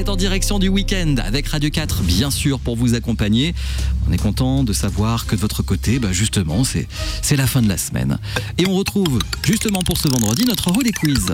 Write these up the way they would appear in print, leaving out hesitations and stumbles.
êtes en direction du week-end avec Radio 4, bien sûr, pour vous accompagner. On est content de savoir que de votre côté, justement, c'est la fin de la semaine. Et on retrouve, justement pour ce vendredi, notre Roulé Quiz.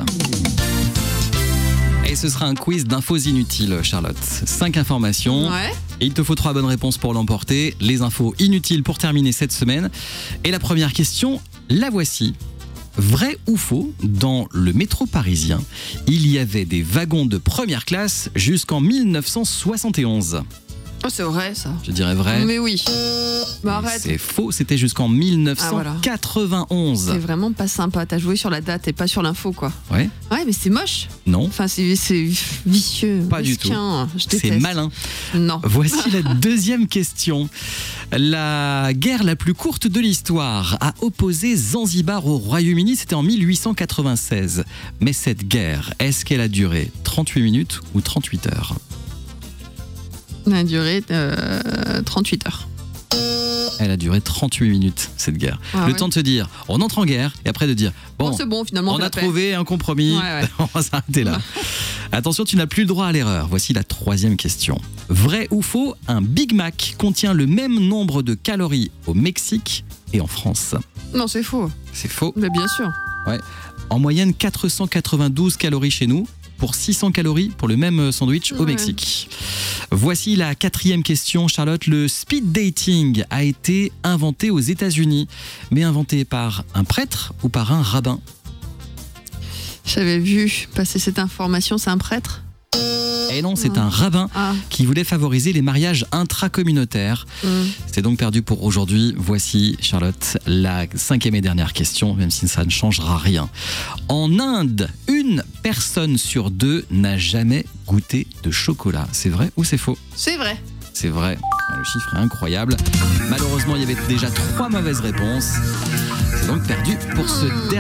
Et ce sera un quiz d'infos inutiles, Charlotte. 5 informations. Ouais. Et il te faut 3 bonnes réponses pour l'emporter. Les infos inutiles pour terminer cette semaine. Et la première question, la voici. Vrai ou faux, dans le métro parisien, il y avait des wagons de première classe jusqu'en 1971. Oh, c'est vrai, ça. Je dirais vrai. Mais oui. Arrête. C'est faux, c'était jusqu'en 1991. C'est vraiment pas sympa. T'as joué sur la date et pas sur l'info, quoi. Ouais. Ouais, mais c'est moche. Non. Enfin, c'est vicieux. Pas du tout. Je déteste. C'est malin. Non. Voici la deuxième question. La guerre la plus courte de l'histoire a opposé Zanzibar au Royaume-Uni, c'était en 1896. Mais cette guerre, est-ce qu'elle a duré 38 minutes ou 38 heures ? Elle a duré 38 heures. Elle a duré 38 minutes, cette guerre. Le temps de se dire, on entre en guerre, et après de dire, bon, c'est bon, finalement, on a trouvé un compromis, on va s'arrêter là. Attention, tu n'as plus le droit à l'erreur. Voici la troisième question. Vrai ou faux, un Big Mac contient le même nombre de calories au Mexique et en France ? Non, c'est faux. C'est faux. Mais bien sûr. Ouais. En moyenne, 492 calories chez nous, pour 600 calories pour le même sandwich au Mexique. Voici la quatrième question, Charlotte. Le speed dating a été inventé aux États-Unis, mais inventé par un prêtre ou par un rabbin ? J'avais vu passer cette information, c'est un prêtre ? Et non, c'est un rabbin qui voulait favoriser les mariages intracommunautaires. C'est donc perdu pour aujourd'hui. Voici, Charlotte, la cinquième et dernière question, même si ça ne changera rien. En Inde, une personne sur 2 n'a jamais goûté de chocolat. C'est vrai ou c'est faux ? C'est vrai. C'est vrai. Le chiffre est incroyable. Malheureusement, il y avait déjà 3 mauvaises réponses. C'est donc perdu pour ce dernier.